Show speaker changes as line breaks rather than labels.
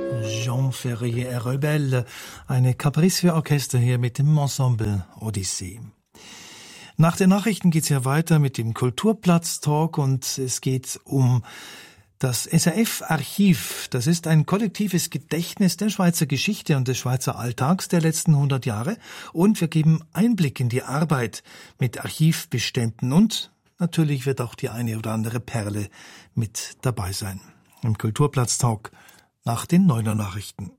Jean Ferrier Rebelle, eine Caprice für Orchester hier mit dem Ensemble Odyssee. Nach den Nachrichten geht's ja weiter mit dem Kulturplatz-Talk und es geht um das SRF-Archiv. Das ist ein kollektives Gedächtnis der Schweizer Geschichte und des Schweizer Alltags der letzten 100 Jahre und wir geben Einblick in die Arbeit mit Archivbeständen und natürlich wird auch die eine oder andere Perle mit dabei sein. Im Kulturplatz-Talk nach den 9er Nachrichten.